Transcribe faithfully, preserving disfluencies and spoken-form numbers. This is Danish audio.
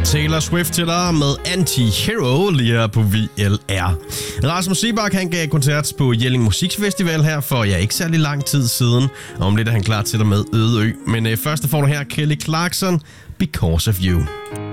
Taylor Swift til dig med Anti-Hero lige her på V L R. Rasmus Seebach, han gav koncert på Jelling Musikfestival her for ja, ikke særlig lang tid siden. Om lidt er han klar til dig med Øde Ø. Men øh, først får du her Kelly Clarkson, Because of You.